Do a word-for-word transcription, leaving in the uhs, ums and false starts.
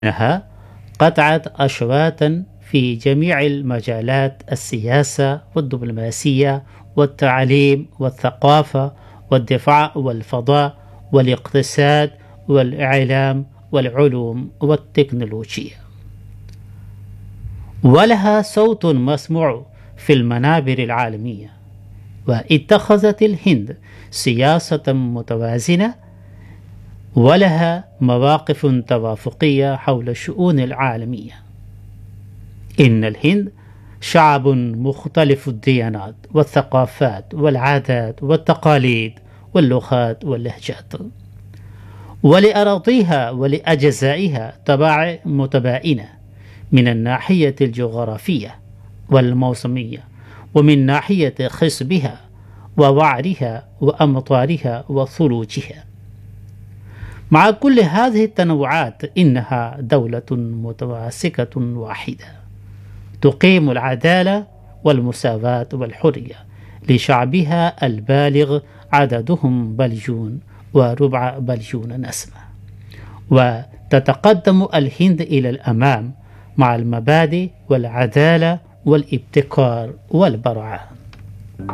إنها قطعت أشواطا في جميع المجالات: السياسة والدبلوماسية والتعليم والثقافة والدفاع والفضاء والاقتصاد والإعلام والعلوم والتكنولوجيا، ولها صوت مسموع في المنابر العالمية. واتخذت الهند سياسة متوازنة ولها مواقف توافقية حول الشؤون العالمية. إن الهند شعب مختلف الديانات والثقافات والعادات والتقاليد واللغات واللهجات، ولأراضيها ولأجزائها طباع متباينة من الناحية الجغرافية والموسمية، ومن ناحية خصبها ووعرها وأمطارها وثلوجها. مع كل هذه التنوعات إنها دولة متماسكة واحدة تقيم العدالة والمساواة والحرية لشعبها البالغ عددهم بليون وربع بليون نسمة. وتتقدم الهند إلى الأمام مع المبادئ والعدالة والابتكار والبراعة.